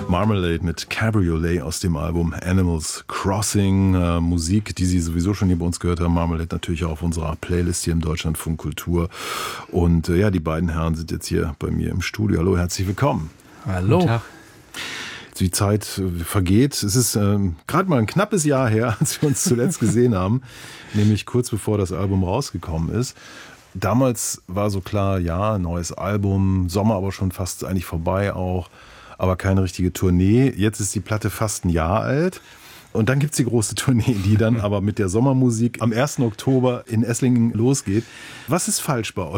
Marmalade mit Cabriolet aus dem Album Animals Crossing. Musik, die Sie sowieso schon hier bei uns gehört haben. Marmalade natürlich auch auf unserer Playlist hier im Deutschlandfunk Kultur. Und ja, die beiden Herren sind jetzt hier bei mir im Studio. Hallo, herzlich willkommen. Hallo. Guten Tag. Die Zeit vergeht. Es ist gerade mal ein knappes Jahr her, als wir uns zuletzt gesehen haben. Nämlich kurz bevor das Album rausgekommen ist. Damals war so klar, ja, neues Album, Sommer aber schon fast eigentlich vorbei auch. Aber keine richtige Tournee. Jetzt ist die Platte fast ein Jahr alt. Und dann gibt's die große Tournee, die dann aber mit der Sommermusik am 1. Oktober in Esslingen losgeht. Was ist falsch bei euch?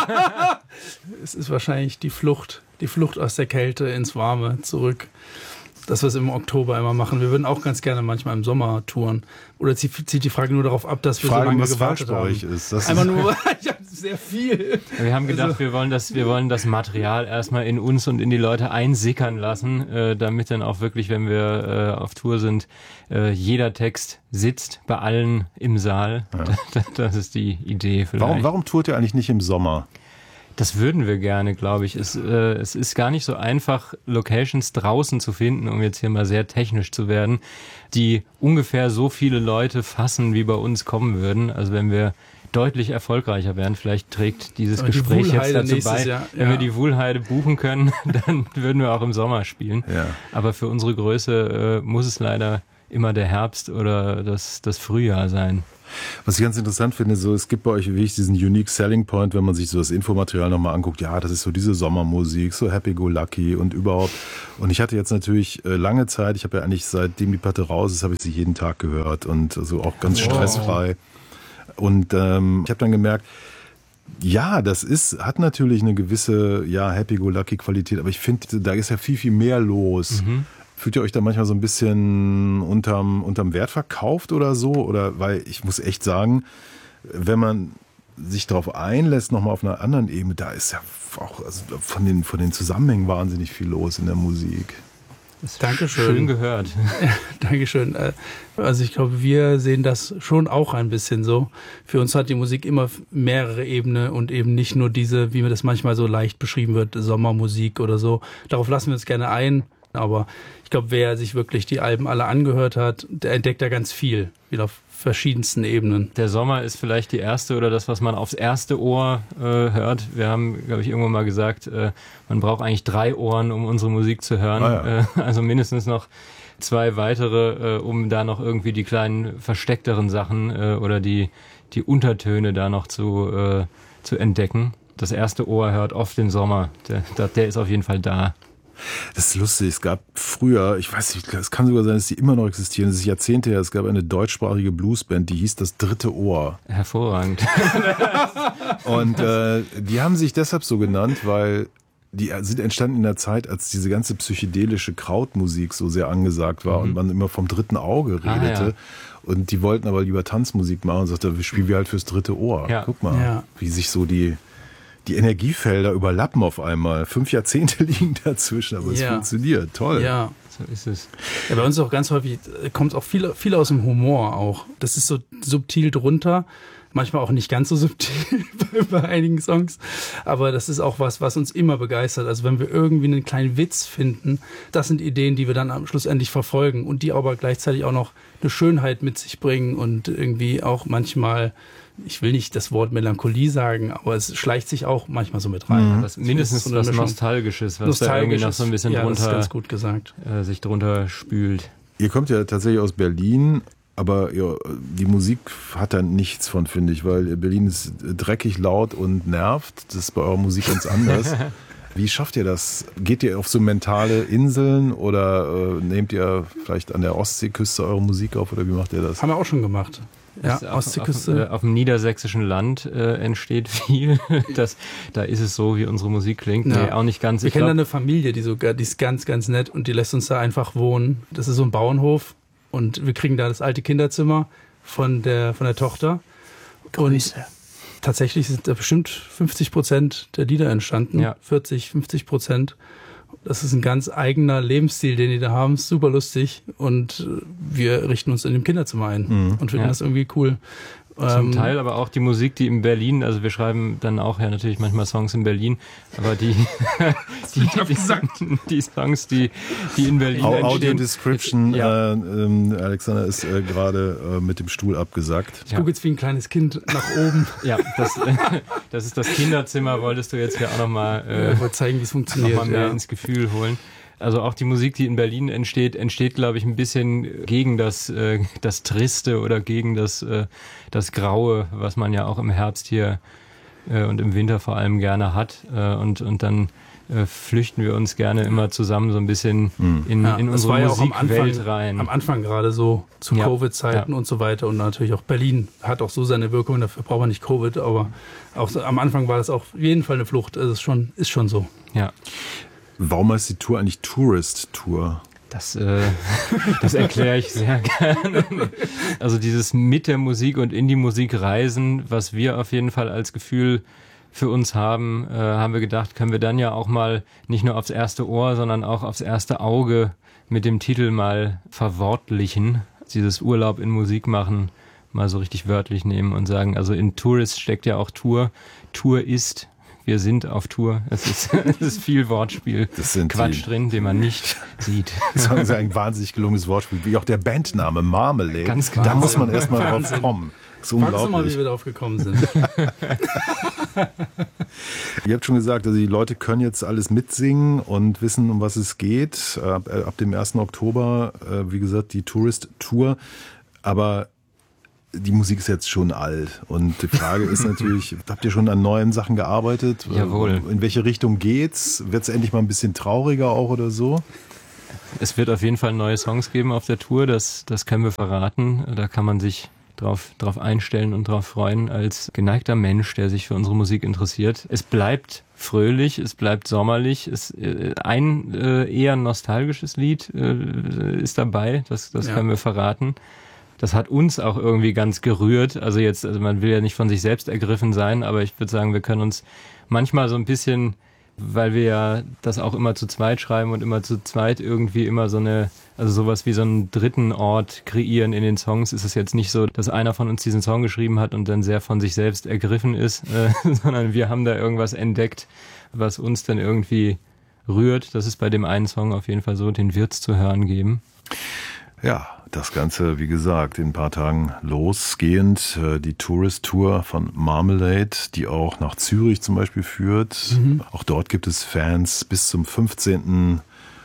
Es ist wahrscheinlich die Flucht aus der Kälte ins Warme zurück. Das, was wir im Oktober immer machen. Wir würden auch ganz gerne manchmal im Sommer touren. Oder zieht die Frage nur darauf ab, dass wir so lange gewartet haben? Was falsch bei euch ist. Einfach nur, ich habe sehr viel. Wir haben gedacht, wir wollen das Material erstmal in uns und in die Leute einsickern lassen, damit dann auch wirklich, wenn wir auf Tour sind, jeder Text sitzt bei allen im Saal. Ja. Das ist die Idee vielleicht. Warum tourt ihr eigentlich nicht im Sommer? Das würden wir gerne, glaube ich. Es ist gar nicht so einfach, Locations draußen zu finden, um jetzt hier mal sehr technisch zu werden, die ungefähr so viele Leute fassen, wie bei uns kommen würden. Also wenn wir deutlich erfolgreicher wären, vielleicht trägt dieses Gespräch jetzt dazu bei. Jahr, wenn wir die Wuhlheide buchen können, dann würden wir auch im Sommer spielen. Ja. Aber für unsere Größe muss es leider immer der Herbst oder das Frühjahr sein. Was ich ganz interessant finde, so es gibt bei euch wirklich diesen Unique Selling Point, wenn man sich so das Infomaterial nochmal anguckt, ja, das ist so diese Sommermusik, so Happy Go Lucky und überhaupt. Und ich hatte jetzt natürlich lange Zeit, ich habe ja eigentlich seitdem die Platte raus ist, habe ich sie jeden Tag gehört und so auch ganz stressfrei. Und ich habe dann gemerkt, ja, hat natürlich eine gewisse, Happy Go Lucky Qualität, aber ich finde, da ist ja viel, viel mehr los. Mhm. Fühlt ihr euch da manchmal so ein bisschen unterm Wert verkauft oder so? Oder weil ich muss echt sagen, wenn man sich darauf einlässt, nochmal auf einer anderen Ebene, da ist ja auch von den Zusammenhängen wahnsinnig viel los in der Musik. Dankeschön. Schön gehört. Dankeschön. Also ich glaube, wir sehen das schon auch ein bisschen so. Für uns hat die Musik immer mehrere Ebenen und eben nicht nur diese, wie mir das manchmal so leicht beschrieben wird, Sommermusik oder so. Darauf lassen wir uns gerne ein. Aber ich glaube, wer sich wirklich die Alben alle angehört hat, der entdeckt da ganz viel, wieder auf verschiedensten Ebenen. Der Sommer ist vielleicht die erste oder das, was man aufs erste Ohr hört. Wir haben, glaube ich, irgendwann mal gesagt, man braucht eigentlich 3 Ohren, um unsere Musik zu hören. Ah, ja. Also mindestens noch 2 weitere, um da noch irgendwie die kleinen versteckteren Sachen oder die Untertöne da noch zu entdecken. Das erste Ohr hört oft den Sommer. Der ist auf jeden Fall da. Das ist lustig, es gab früher, ich weiß nicht, es kann sogar sein, dass die immer noch existieren, das ist Jahrzehnte her, es gab eine deutschsprachige Bluesband, die hieß Das dritte Ohr. Hervorragend. Und die haben sich deshalb so genannt, weil die sind entstanden in der Zeit, als diese ganze psychedelische Krautmusik so sehr angesagt war und man immer vom dritten Auge redete. Ja. Und die wollten aber lieber Tanzmusik machen und sagten, wir spielen halt fürs dritte Ohr. Ja. Guck mal, wie sich so die Energiefelder überlappen auf einmal. 5 Jahrzehnte liegen dazwischen, aber es funktioniert. Toll. Ja, so ist es. Ja, bei uns ist auch ganz häufig, kommt auch viel aus dem Humor auch. Das ist so subtil drunter. Manchmal auch nicht ganz so subtil bei einigen Songs. Aber das ist auch was uns immer begeistert. Also wenn wir irgendwie einen kleinen Witz finden, das sind Ideen, die wir dann am Schluss endlich verfolgen. Und die aber gleichzeitig auch noch eine Schönheit mit sich bringen und irgendwie auch manchmal, ich will nicht das Wort Melancholie sagen, aber es schleicht sich auch manchmal so mit rein. Was mindestens so was Nostalgisches, was da irgendwie noch so ein bisschen drunter, das ist ganz gut gesagt. Sich drunter spült. Ihr kommt ja tatsächlich aus Berlin, aber die Musik hat da nichts von, finde ich, weil Berlin ist dreckig, laut und nervt. Das ist bei eurer Musik ganz anders. Wie schafft ihr das? Geht ihr auf so mentale Inseln oder nehmt ihr vielleicht an der Ostseeküste eure Musik auf oder wie macht ihr das? Haben wir auch schon gemacht. Ja, Ostseeküste. Auf dem niedersächsischen Land entsteht viel. Da ist es so, wie unsere Musik klingt. Ja. Nee, auch nicht ganz. Wir kennen da eine Familie, die ist ganz, ganz nett und die lässt uns da einfach wohnen. Das ist so ein Bauernhof und wir kriegen da das alte Kinderzimmer von der Tochter. Grüße. Und tatsächlich sind da bestimmt 50% der Lieder entstanden. Ja. 40-50%. Das ist ein ganz eigener Lebensstil, den die da haben. Super lustig. Und wir richten uns in dem Kinderzimmer ein und finden das irgendwie cool. Zum Teil aber auch die Musik, die in Berlin, also wir schreiben dann auch ja natürlich manchmal Songs in Berlin, aber die Songs, die in Berlin entstehen. Audio Description, ja. Alexander ist gerade mit dem Stuhl abgesackt. Ich gucke jetzt wie ein kleines Kind nach oben. Ja, das ist das Kinderzimmer, wolltest du jetzt hier auch nochmal zeigen, wie es funktioniert. Noch mal mehr ins Gefühl holen. Also auch die Musik, die in Berlin entsteht, glaube ich, ein bisschen gegen das Triste oder gegen das Graue, was man ja auch im Herbst hier und im Winter vor allem gerne hat. Und dann flüchten wir uns gerne immer zusammen so ein bisschen in unsere Musikwelt rein. Am Anfang gerade so zu Covid-Zeiten und so weiter. Und natürlich auch Berlin hat auch so seine Wirkung, dafür braucht man nicht Covid, aber auch so, am Anfang war das auch auf jeden Fall eine Flucht. Also ist schon so. Ja. Warum heißt die Tour eigentlich Tourist Tour? Das erkläre ich sehr gerne. Also dieses mit der Musik und in die Musik reisen, was wir auf jeden Fall als Gefühl für uns haben wir gedacht, können wir dann ja auch mal nicht nur aufs erste Ohr, sondern auch aufs erste Auge mit dem Titel mal verwortlichen. Dieses Urlaub in Musik machen mal so richtig wörtlich nehmen und sagen, also in Tourist steckt ja auch Tour. Tour ist... Wir sind auf Tour. Es ist viel Wortspiel. Quatsch drin, den man nicht sieht. Das ist ein wahnsinnig gelungenes Wortspiel. Wie auch der Bandname Marmalade. Ganz genau. Da muss man erstmal drauf kommen. Das ist unglaublich. Fragst du mal, wie wir darauf gekommen sind. Ihr habt schon gesagt, also die Leute können jetzt alles mitsingen und wissen, um was es geht. Ab dem 1. Oktober, wie gesagt, die Tourist Tour. Aber die Musik ist jetzt schon alt und die Frage ist natürlich, habt ihr schon an neuen Sachen gearbeitet? Jawohl. In welche Richtung geht's? Wird es endlich mal ein bisschen trauriger auch oder so? Es wird auf jeden Fall neue Songs geben auf der Tour, das können wir verraten. Da kann man sich drauf einstellen und drauf freuen als geneigter Mensch, der sich für unsere Musik interessiert. Es bleibt fröhlich, es bleibt sommerlich. Ein eher nostalgisches Lied ist dabei, das können wir verraten. Das hat uns auch irgendwie ganz gerührt. Also man will ja nicht von sich selbst ergriffen sein, aber ich würde sagen, wir können uns manchmal so ein bisschen, weil wir ja das auch immer zu zweit schreiben und immer zu zweit irgendwie immer sowas wie so einen dritten Ort kreieren in den Songs, ist es jetzt nicht so, dass einer von uns diesen Song geschrieben hat und dann sehr von sich selbst ergriffen ist, sondern wir haben da irgendwas entdeckt, was uns dann irgendwie rührt. Das ist bei dem einen Song auf jeden Fall so, den wird's zu hören geben. Ja, das Ganze, wie gesagt, in ein paar Tagen losgehend. Die Tourist Tour von Marmalade, die auch nach Zürich zum Beispiel führt. Auch dort gibt es Fans. Bis zum 15.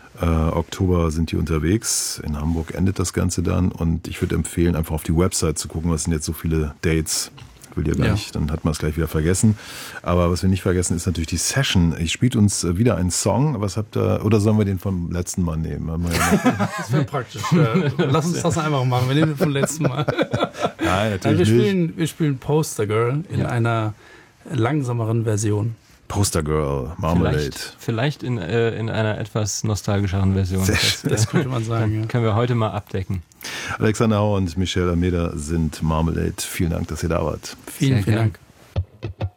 Oktober sind die unterwegs. In Hamburg endet das Ganze dann. Und ich würde empfehlen, einfach auf die Website zu gucken, was sind jetzt so viele Dates. Will ja gar nicht, dann hat man es gleich wieder vergessen. Aber was wir nicht vergessen, ist natürlich die Session. Ich spielt uns wieder einen Song. Was habt ihr, oder sollen wir den vom letzten Mal nehmen? Das wäre praktisch. Lass uns das einfach machen. Wir nehmen den vom letzten Mal. Nein, natürlich nicht. Wir spielen Poster Girl in einer langsameren Version. Poster Girl, Marmalade. Vielleicht in einer etwas nostalgischeren Version. Das könnte man sagen. Können wir heute mal abdecken. Alexander Hauer und Michelle Almeida sind Marmalade. Vielen Dank, dass ihr da wart. Vielen Dank.